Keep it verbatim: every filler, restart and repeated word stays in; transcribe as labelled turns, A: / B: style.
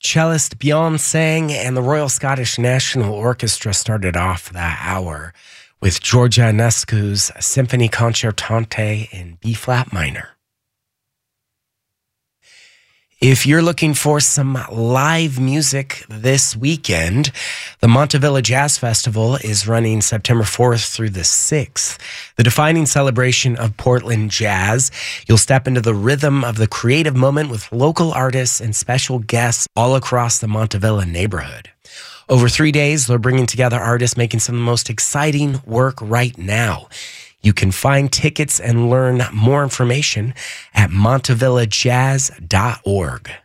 A: Cellist Bjorn Sang and the Royal Scottish National Orchestra started off that hour with Georgia Enescu's Symphony Concertante in B-flat minor. If you're looking for some live music this weekend, the Montavilla Jazz Festival is running September fourth through the sixth. The defining celebration of Portland jazz. You'll step into the rhythm of the creative moment with local artists and special guests all across the Montavilla neighborhood. Over three days, they're bringing together artists making some of the most exciting work right now. You can find tickets and learn more information at montavilla jazz dot org.